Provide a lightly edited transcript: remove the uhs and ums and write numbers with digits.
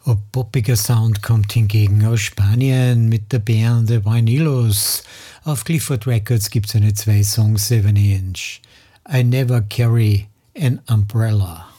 Ein poppiger Sound kommt hingegen aus Spanien mit der Band The Vinilos. Auf Clifford Records gibt es eine 2-Songs 7-inch. I Never Carry an Umbrella.